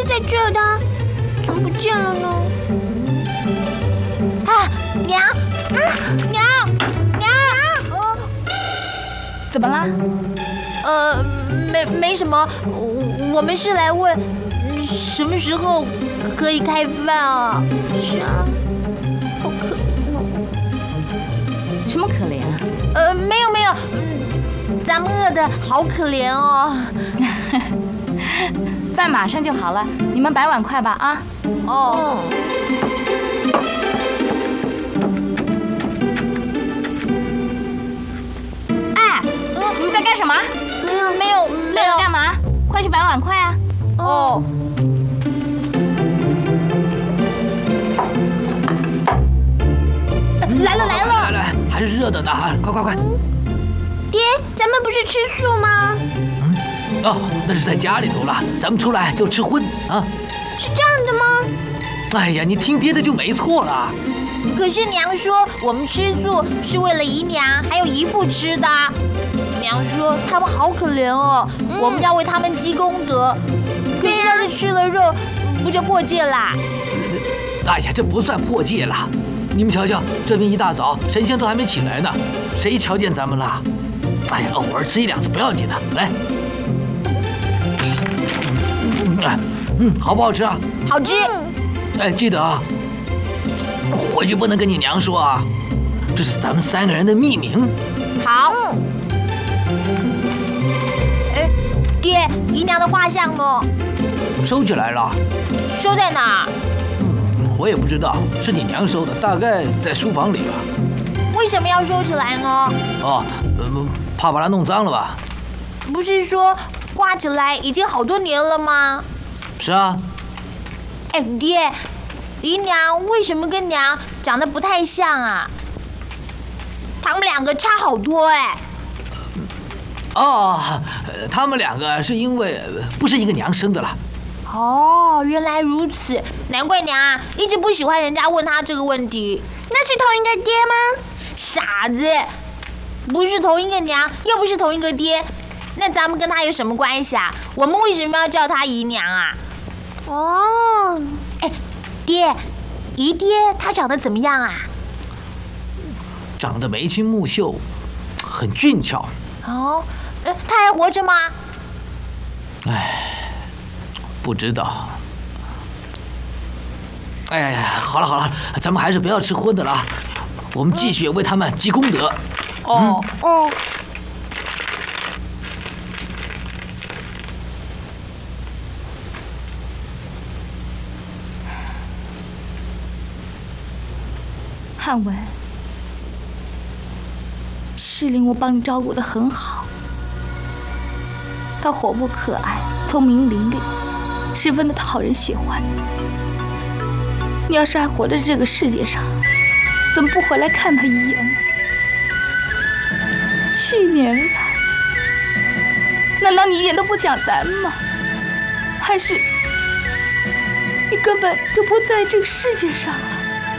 在这的，怎么不见了呢？啊，娘！娘！ 怎么啦？ 没什么，我们是来问什么时候可以开饭啊？是啊，好可怜哦。 什么可怜啊？ 没有，咱们饿得好可怜哦。 饭马上就好了，你们摆碗筷吧啊。 哦。 哎，你们在干什么？ 没有。 干嘛？快去摆碗筷啊！ 哦。来了！ 来，还是热的呢！快！ 爹，咱们不是吃素吗？ 那是在家里头了，咱们出来就吃荤啊！ 是这样的吗？ 哎呀，你听爹的就没错了。 可是娘说我们吃素是为了姨娘还有姨父吃的。娘说他们好可怜哦，我们要为他们积功德。可是要是吃了肉，不就破戒啦？ 哎呀，这不算破戒了。你们瞧瞧，这边一大早，神仙都还没起来呢，谁瞧见咱们了？哎呀，偶尔吃1-2次不要紧的。来，好不好吃啊？ 好吃。 哎，记得啊，回去不能跟你娘说啊，这是咱们3个人的秘密。 好。爹，姨娘的画像呢？ 收起来了。 收在哪儿？ 我也不知道，是你娘收的，大概在书房里吧。 为什么要收起来呢？ 怕把它弄脏了吧？ 不是说挂起来已经好多年了吗？ 是啊。 哎，爹，姨娘为什么跟娘长得不太像啊？他们2个差好多哎。 他们2个是因为不是一个娘生的了。 哦，原来如此，难怪娘啊一直不喜欢人家问她这个问题。那是同一个爹吗？傻子，不是同一个娘，又不是同一个爹，那咱们跟他有什么关系啊？我们为什么要叫他姨娘啊？哦，哎，爹，姨爹他长得怎么样啊？ 长得眉清目秀，很俊俏。 哦，他还活着吗？ 哎，不知道。哎呀，好了，咱们还是不要吃荤的了，我们继续为他们积功德。 哦。 汉文，世林我帮你照顾得很好，他活泼可爱，聪明伶俐，十分的讨人喜欢。你要是还活在这个世界上，怎么不回来看他一眼呢？7年了，难道你一点都不想咱们吗？还是你根本就不在这个世界上了？